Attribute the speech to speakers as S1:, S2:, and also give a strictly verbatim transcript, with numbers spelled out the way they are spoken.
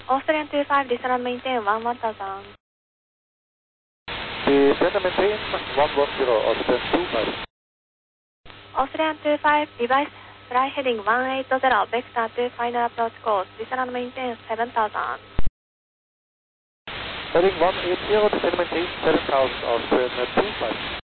S1: Austrian two five, descend and maintain one one thousand.
S2: Descend and maintain one one zero, Austrian two five.
S1: Austrian two five, device fly heading one eight zero, vector to final approach course, descend and maintain seven thousand.
S2: Heading one eight zero, descend and maintain seven thousand, Austrian two five.